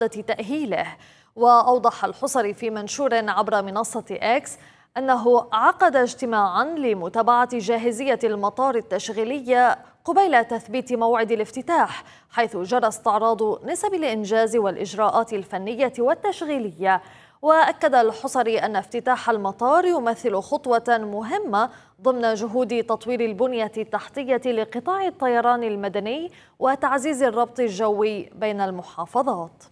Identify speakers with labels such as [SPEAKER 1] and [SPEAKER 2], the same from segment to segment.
[SPEAKER 1] تأهيله. وأوضح الحصري في منشور عبر منصة إكس أنه عقد اجتماعا لمتابعة جاهزية المطار التشغيلية قبيل تثبيت موعد الافتتاح، حيث جرى استعراض نسب الإنجاز والإجراءات الفنية والتشغيلية. وأكد الحصري أن افتتاح المطار يمثل خطوة مهمة ضمن جهود تطوير البنية التحتية لقطاع الطيران المدني وتعزيز الربط الجوي بين المحافظات.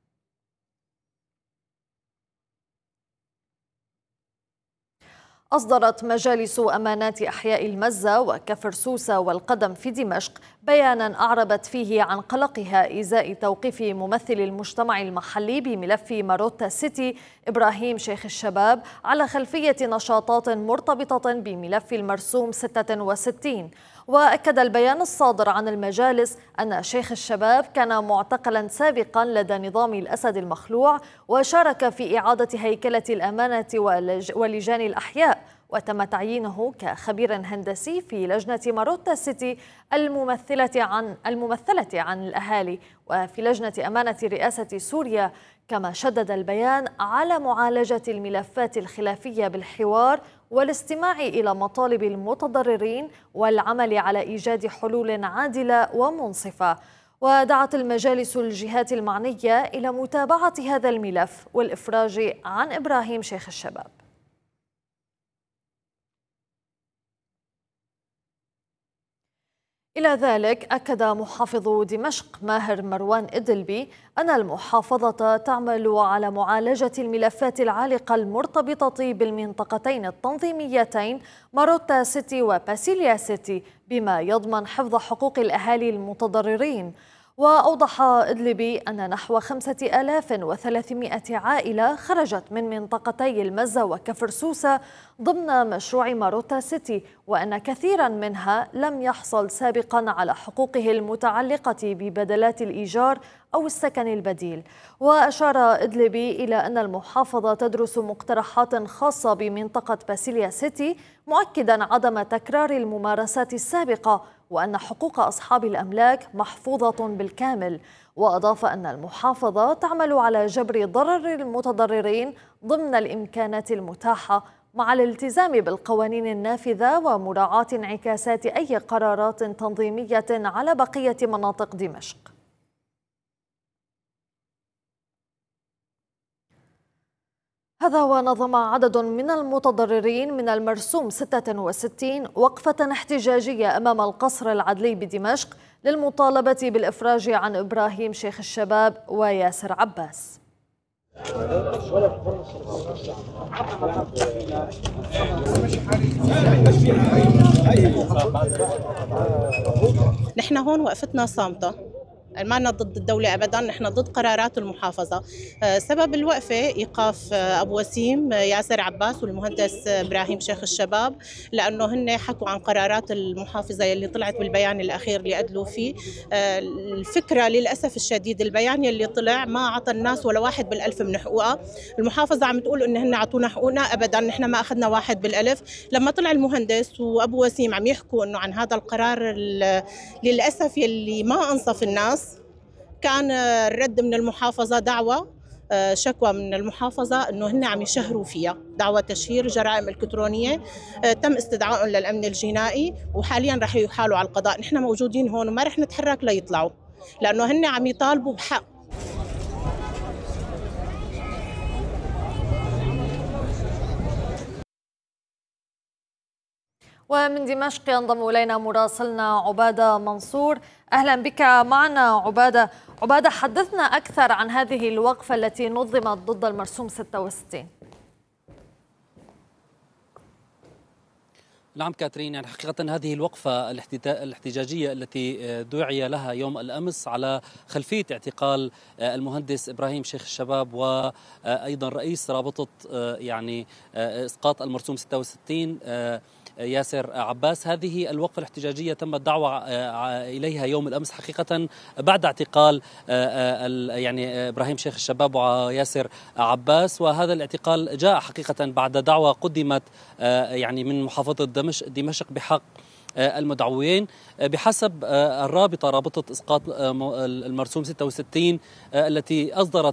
[SPEAKER 1] أصدرت مجالس أمانات أحياء المزة وكفر سوسة والقدم في دمشق بيانا أعربت فيه عن قلقها إزاء توقيف ممثل المجتمع المحلي بملف ماروتا سيتي إبراهيم شيخ الشباب على خلفية نشاطات مرتبطة بملف المرسوم 66. وأكد البيان الصادر عن المجالس أن شيخ الشباب كان معتقلا سابقا لدى نظام الأسد المخلوع، وشارك في إعادة هيكلة الأمانة ولجان الأحياء، وتم تعيينه كخبير هندسي في لجنة ماروتا سيتي الممثلة عن الأهالي وفي لجنة أمانة رئاسة سوريا. كما شدد البيان على معالجة الملفات الخلافية بالحوار والاستماع إلى مطالب المتضررين والعمل على إيجاد حلول عادلة ومنصفة. ودعت المجالس الجهات المعنية إلى متابعة هذا الملف والإفراج عن إبراهيم شيخ الشباب. إلى ذلك أكد محافظ دمشق ماهر مروان إدلبي أن المحافظة تعمل على معالجة الملفات العالقة المرتبطة بالمنطقتين التنظيميتين ماروتا سيتي وباسيليا سيتي بما يضمن حفظ حقوق الأهالي المتضررين. وأوضح إدلبي أن نحو 5300 عائلة خرجت من منطقتي المزة وكفر سوسة ضمن مشروع ماروتا سيتي، وأن كثيرا منها لم يحصل سابقا على حقوقه المتعلقة ببدلات الإيجار أو السكن البديل. وأشار إدلبي إلى أن المحافظة تدرس مقترحات خاصة بمنطقة باسيليا سيتي، مؤكدا عدم تكرار الممارسات السابقة وأن حقوق أصحاب الأملاك محفوظة بالكامل. وأضاف أن المحافظة تعمل على جبر ضرر المتضررين ضمن الإمكانات المتاحة مع الالتزام بالقوانين النافذة ومراعاة انعكاسات أي قرارات تنظيمية على بقية مناطق دمشق. هذا ونظم عدد من المتضررين من المرسوم 66 وقفة احتجاجية أمام القصر العدلي بدمشق للمطالبة بالإفراج عن إبراهيم شيخ الشباب وياسر عباس.
[SPEAKER 2] نحن هون وقفتنا صامتة، ما لنا ضد الدولة أبداً، نحن ضد قرارات المحافظة. سبب الوقفة إيقاف أبو وسيم ياسر عباس والمهندس إبراهيم شيخ الشباب، لأنه هن حكوا عن قرارات المحافظة اللي طلعت بالبيان الأخير اللي أدلوا فيه. الفكرة للأسف الشديد البيان اللي طلع ما عطى الناس ولا واحد بالألف من حقوقها. المحافظة عم تقول إن هن عطونا حقوقنا، أبداً نحن ما أخذنا واحد بالألف. لما طلع المهندس وأبو وسيم عم يحكوا إنه عن هذا القرار للأسف يلي ما أنصف الناس، كان الرد من المحافظة دعوة شكوى من المحافظة أنه هن عم يشهروا فيها، دعوة تشهير جرائم إلكترونية. تم استدعائهم للأمن الجنائي وحاليا رح يحالوا على القضاء. نحن موجودين هون وما رح نتحرك ليطلعوا، لأنه هن عم يطالبوا بحق.
[SPEAKER 1] ومن دمشق ينضم إلينا مراسلنا عبادة منصور. أهلا بك معنا عبادة. حدثنا أكثر عن هذه الوقفة التي نظمت ضد المرسوم 66.
[SPEAKER 3] نعم كاترين، يعني حقيقة هذه الوقفة الاحتجاجية التي دعي لها يوم الأمس على خلفية اعتقال المهندس إبراهيم شيخ الشباب وأيضا رئيس رابطة يعني إسقاط المرسوم 66 ياسر عباس. هذه الوقفة الاحتجاجية تم الدعوة إليها يوم الأمس حقيقة بعد اعتقال يعني إبراهيم شيخ الشباب وياسر عباس، وهذا الاعتقال جاء حقيقة بعد دعوة قدمت يعني من محافظة دمشق بحق المدعوين. بحسب الرابطة، رابطة إسقاط المرسوم 66 التي أصدرت